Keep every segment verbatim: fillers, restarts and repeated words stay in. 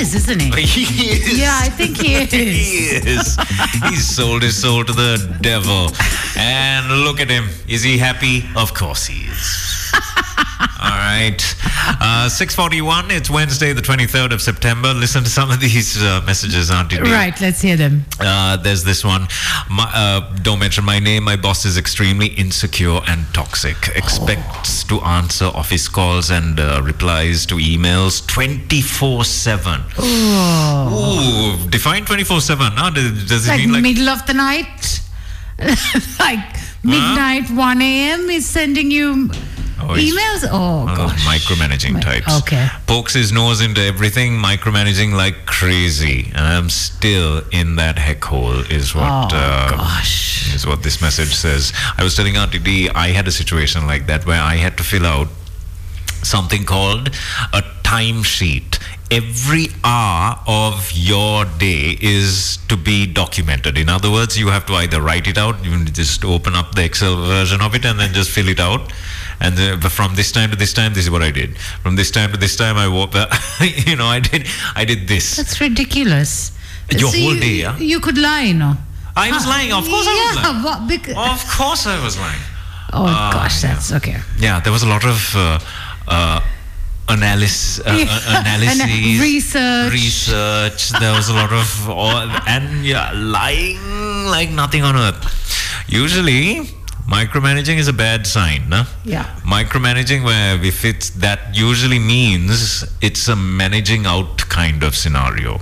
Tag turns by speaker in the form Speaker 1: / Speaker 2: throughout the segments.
Speaker 1: is, isn't he?
Speaker 2: He is.
Speaker 1: Yeah, I think he is.
Speaker 2: He is. He's sold his soul to the devil. And look at him. Is he happy? Of course he is. All right. Uh, six forty-one. It's Wednesday, the twenty-third of September. Listen to some of these uh, messages, Auntie Dee.
Speaker 1: Right, let's hear them.
Speaker 2: Uh, there's this one. My, uh, don't mention my name. My boss is extremely insecure and toxic. Expects to answer office calls and uh, replies to emails twenty-four seven.
Speaker 1: Oh.
Speaker 2: Ooh, define twenty-four seven. Huh? Does, does it
Speaker 1: Like,
Speaker 2: mean like
Speaker 1: middle of the night? Like midnight, one a.m. is sending you
Speaker 2: Oh, he's
Speaker 1: emails? Oh,
Speaker 2: one of those
Speaker 1: gosh.
Speaker 2: micromanaging
Speaker 1: Mi-
Speaker 2: types.
Speaker 1: Okay.
Speaker 2: Pokes his nose into everything, micromanaging like crazy. And I'm still in that heck hole, is what
Speaker 1: Oh,
Speaker 2: uh,
Speaker 1: gosh.
Speaker 2: is what this message says. I was telling Auntie Dee, I had a situation like that where I had to fill out something called a timesheet. Every hour of your day is to be documented. In other words, you have to either write it out, you just open up the Excel version of it and then just fill it out. And uh, from this time to this time, this is what I did. From this time to this time, I woke up, you know, I did, I did this.
Speaker 1: That's ridiculous.
Speaker 2: Your
Speaker 1: So
Speaker 2: whole
Speaker 1: you,
Speaker 2: day, yeah?
Speaker 1: You could lie, no?
Speaker 2: I was lying. Of course, I was lying.
Speaker 1: Yeah, what, because,
Speaker 2: Of course, I was lying.
Speaker 1: oh,
Speaker 2: Ah,
Speaker 1: gosh,
Speaker 2: yeah.
Speaker 1: that's okay.
Speaker 2: Yeah, there was a lot of uh, uh, analysis, uh,
Speaker 1: Yeah.
Speaker 2: uh, analyses,
Speaker 1: Ana- research.
Speaker 2: research. There was a lot of, all, and yeah, lying like nothing on earth. Usually, micromanaging is a bad sign, no?
Speaker 1: Yeah.
Speaker 2: Micromanaging, where if it's that usually means it's a managing out kind of scenario.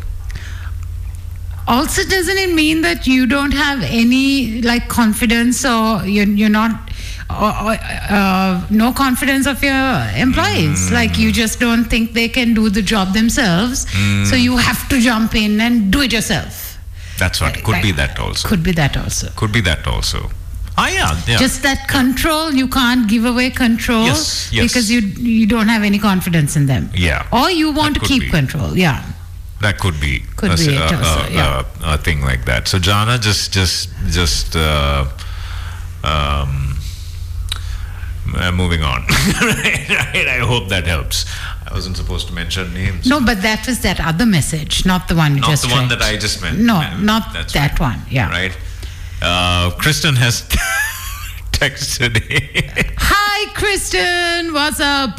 Speaker 1: Also, doesn't it mean that you don't have any like confidence, or you're, you're not, or, or, uh, no confidence of your employees?
Speaker 2: Mm.
Speaker 1: Like you just don't think they can do the job themselves,
Speaker 2: Mm.
Speaker 1: so you have to jump in and do it yourself.
Speaker 2: That's what. Could
Speaker 1: Like-
Speaker 2: be that also.
Speaker 1: Could be that also.
Speaker 2: Could be that also. Ah, yeah, yeah.
Speaker 1: Just that control, you can't give away control
Speaker 2: Yes, yes.
Speaker 1: because you you don't have any confidence in them.
Speaker 2: Yeah.
Speaker 1: Or you want
Speaker 2: That
Speaker 1: to
Speaker 2: could
Speaker 1: keep
Speaker 2: be.
Speaker 1: control. Yeah.
Speaker 2: That could be,
Speaker 1: Could
Speaker 2: a,
Speaker 1: be
Speaker 2: a,
Speaker 1: it also,
Speaker 2: a,
Speaker 1: yeah.
Speaker 2: a, a thing like that. So Jana, just just just uh, um, uh, moving on. right, right. I hope that helps. I wasn't supposed to mention names.
Speaker 1: No, but that was that other message, not the one you
Speaker 2: Not
Speaker 1: just
Speaker 2: the one
Speaker 1: read.
Speaker 2: that I just meant.
Speaker 1: No,
Speaker 2: meant.
Speaker 1: not
Speaker 2: That's
Speaker 1: that
Speaker 2: right.
Speaker 1: one. Yeah.
Speaker 2: Right. Uh, Kristen has texted.
Speaker 1: Hi, Kristen. What's up?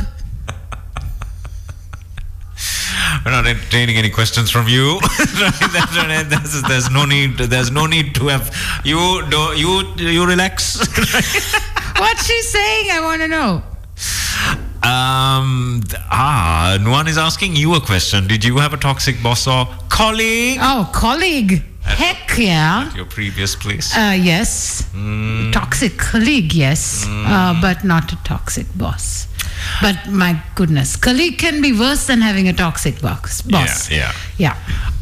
Speaker 2: We're not entertaining any questions from you. That's right. There's, there's no need. There's no need to have you. Do you you relax.
Speaker 1: What's she saying? I want to know.
Speaker 2: Um. Ah. Nuan is asking you a question. Did you have a toxic boss or colleague
Speaker 1: Oh, colleague.
Speaker 2: At-
Speaker 1: Heck yeah.
Speaker 2: at your previous place?
Speaker 1: Uh, yes.
Speaker 2: Mm.
Speaker 1: Toxic colleague, yes. Uh, but not a toxic boss. But my goodness, colleague can be worse than having a toxic boss. boss.
Speaker 2: Yeah. Yeah.
Speaker 1: Yeah.